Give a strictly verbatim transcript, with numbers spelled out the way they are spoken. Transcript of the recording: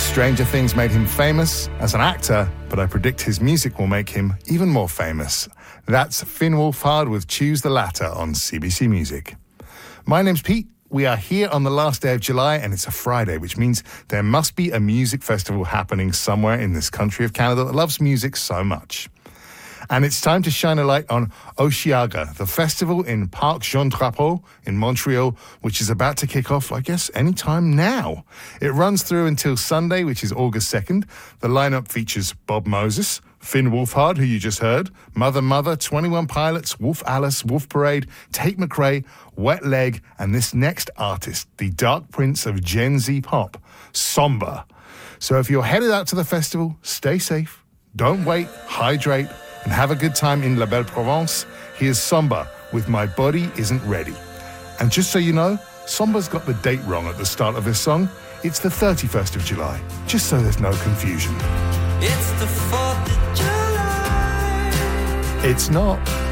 Stranger Things made him famous as an actor, but I predict his music will make him even more famous. That's Finn Wolfhard with Choose the Latter on C B C Music. My name's Pete. We are here on the last day of July, and it's a Friday, which means there must be a music festival happening somewhere in this country of Canada that loves music so much. And it's time to shine a light on Osheaga, the festival in Parc Jean-Drapeau in Montreal, which is about to kick off, I guess, any time now. It runs through until Sunday, which is August second. The lineup features Bob Moses, Finn Wolfhard, who you just heard, Mother Mother, twenty-one Pilots, Wolf Alice, Wolf Parade, Tate McRae, Wet Leg, and this next artist, the Dark Prince of Gen Z pop, Somba. So if you're headed out to the festival, stay safe, don't wait, hydrate, and have a good time in La Belle Provence. Here's Somba with My Body Isn't Ready. And just so you know, Somba's got the date wrong at the start of this song. It's the thirty-first of July, just so there's no confusion. It's the fourth of July. It's not.